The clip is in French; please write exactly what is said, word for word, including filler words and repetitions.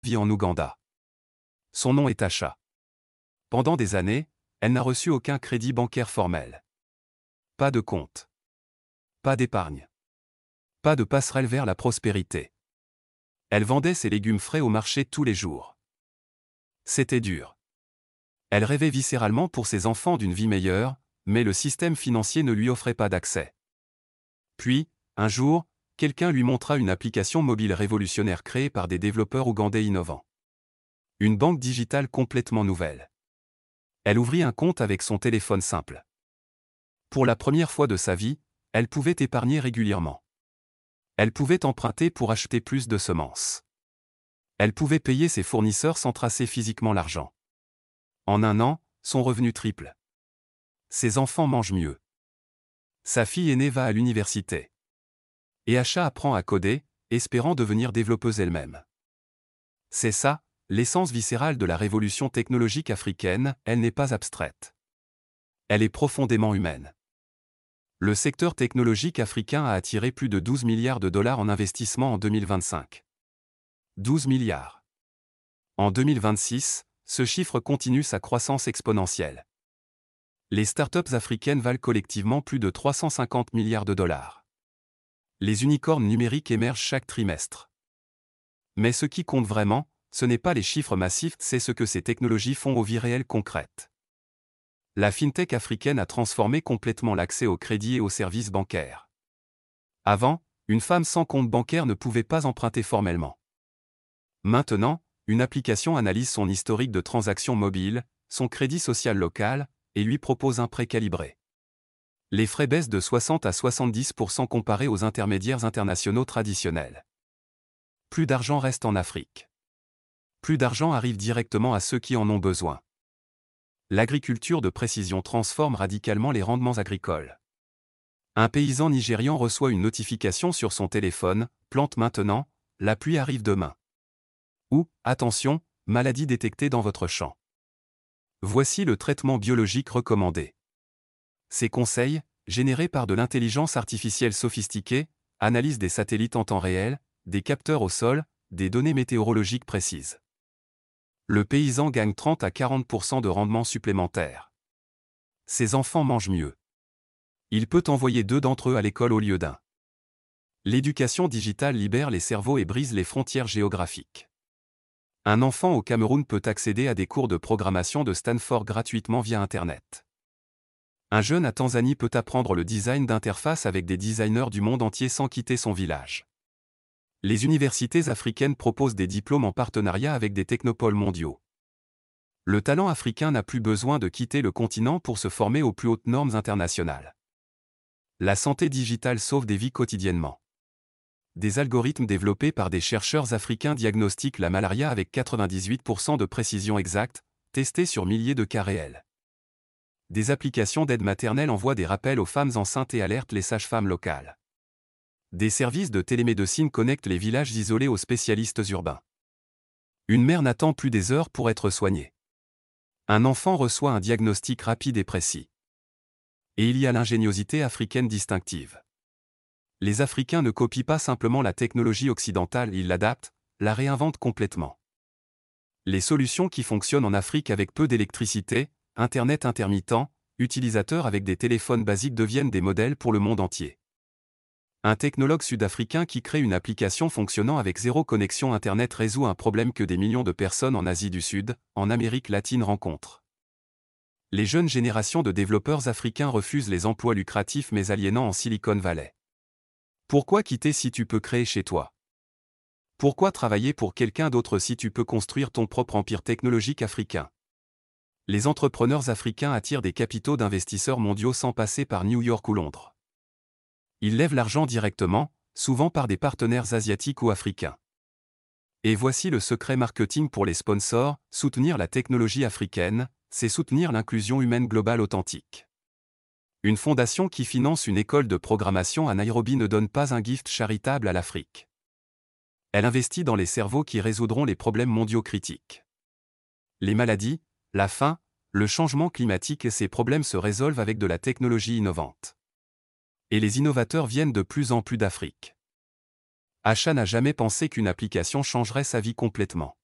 vit en Ouganda. Son nom est Asha. Pendant des années, elle n'a reçu aucun crédit bancaire formel. Pas de compte. Pas d'épargne. Pas de passerelle vers la prospérité. Elle vendait ses légumes frais au marché tous les jours. C'était dur. Elle rêvait viscéralement pour ses enfants d'une vie meilleure, mais le système financier ne lui offrait pas d'accès. Puis, un jour, quelqu'un lui montra une application mobile révolutionnaire créée par des développeurs ougandais innovants. Une banque digitale complètement nouvelle. Elle ouvrit un compte avec son téléphone simple. Pour la première fois de sa vie, elle pouvait épargner régulièrement. Elle pouvait emprunter pour acheter plus de semences. Elle pouvait payer ses fournisseurs sans tracer physiquement l'argent. En un an, son revenu triple. Ses enfants mangent mieux. Sa fille aînée va à l'université. Et Asha apprend à coder, espérant devenir développeuse elle-même. C'est ça, l'essence viscérale de la révolution technologique africaine, elle n'est pas abstraite. Elle est profondément humaine. Le secteur technologique africain a attiré plus de douze milliards de dollars en investissement en deux mille vingt-cinq. douze milliards. En deux mille vingt-six, ce chiffre continue sa croissance exponentielle. Les startups africaines valent collectivement plus de trois cent cinquante milliards de dollars. Les unicornes numériques émergent chaque trimestre. Mais ce qui compte vraiment, ce n'est pas les chiffres massifs, c'est ce que ces technologies font aux vies réelles concrètes. La fintech africaine a transformé complètement l'accès au crédit et aux services bancaires. Avant, une femme sans compte bancaire ne pouvait pas emprunter formellement. Maintenant, une application analyse son historique de transactions mobiles, son crédit social local, et lui propose un prêt calibré. Les frais baissent de soixante à soixante-dix pour cent comparés aux intermédiaires internationaux traditionnels. Plus d'argent reste en Afrique. Plus d'argent arrive directement à ceux qui en ont besoin. L'agriculture de précision transforme radicalement les rendements agricoles. Un paysan nigérian reçoit une notification sur son téléphone, plante maintenant, la pluie arrive demain. Ou, attention, maladie détectée dans votre champ. Voici le traitement biologique recommandé. Ces conseils, générés par de l'intelligence artificielle sophistiquée, analysent des satellites en temps réel, des capteurs au sol, des données météorologiques précises. Le paysan gagne trente à quarante pour cent de rendement supplémentaire. Ses enfants mangent mieux. Il peut envoyer deux d'entre eux à l'école au lieu d'un. L'éducation digitale libère les cerveaux et brise les frontières géographiques. Un enfant au Cameroun peut accéder à des cours de programmation de Stanford gratuitement via Internet. Un jeune à Tanzanie peut apprendre le design d'interface avec des designers du monde entier sans quitter son village. Les universités africaines proposent des diplômes en partenariat avec des technopoles mondiaux. Le talent africain n'a plus besoin de quitter le continent pour se former aux plus hautes normes internationales. La santé digitale sauve des vies quotidiennement. Des algorithmes développés par des chercheurs africains diagnostiquent la malaria avec quatre-vingt-dix-huit pour cent de précision exacte, testés sur milliers de cas réels. Des applications d'aide maternelle envoient des rappels aux femmes enceintes et alertent les sages-femmes locales. Des services de télémédecine connectent les villages isolés aux spécialistes urbains. Une mère n'attend plus des heures pour être soignée. Un enfant reçoit un diagnostic rapide et précis. Et il y a l'ingéniosité africaine distinctive. Les Africains ne copient pas simplement la technologie occidentale, ils l'adaptent, la réinventent complètement. Les solutions qui fonctionnent en Afrique avec peu d'électricité, Internet intermittent, utilisateurs avec des téléphones basiques deviennent des modèles pour le monde entier. Un technologue sud-africain qui crée une application fonctionnant avec zéro connexion Internet résout un problème que des millions de personnes en Asie du Sud, en Amérique latine rencontrent. Les jeunes générations de développeurs africains refusent les emplois lucratifs mais aliénants en Silicon Valley. Pourquoi quitter si tu peux créer chez toi? Pourquoi travailler pour quelqu'un d'autre si tu peux construire ton propre empire technologique africain? Les entrepreneurs africains attirent des capitaux d'investisseurs mondiaux sans passer par New York ou Londres. Ils lèvent l'argent directement, souvent par des partenaires asiatiques ou africains. Et voici le secret marketing pour les sponsors, soutenir la technologie africaine, c'est soutenir l'inclusion humaine globale authentique. Une fondation qui finance une école de programmation à Nairobi ne donne pas un gift charitable à l'Afrique. Elle investit dans les cerveaux qui résoudront les problèmes mondiaux critiques. Les maladies, la faim, le changement climatique et ces problèmes se résolvent avec de la technologie innovante. Et les innovateurs viennent de plus en plus d'Afrique. Asha n'a jamais pensé qu'une application changerait sa vie complètement.